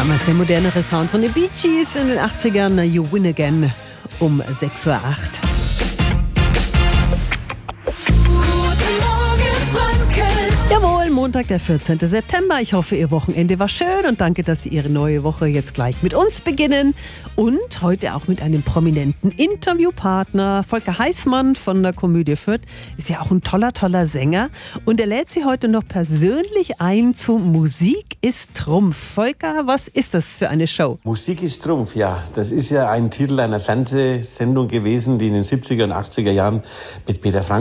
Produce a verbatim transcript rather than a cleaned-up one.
Damals der modernere Sound von den Bee Gees in den achtzigern. You Win Again um sechs Uhr acht. Jawohl, Montag, der vierzehnten September. Ich hoffe, Ihr Wochenende war schön und danke, dass Sie Ihre neue Woche jetzt gleich mit uns beginnen. Und heute auch mit einem prominenten Interviewpartner. Volker Heißmann von der Komödie Fürth ist ja auch ein toller, toller Sänger. Und er lädt Sie heute noch persönlich ein zu Musik ist Trumpf. Volker, was ist das für eine Show? Musik ist Trumpf, ja. Das ist ja ein Titel einer Fernsehsendung gewesen, die in den siebziger und achtziger Jahren mit Peter Frank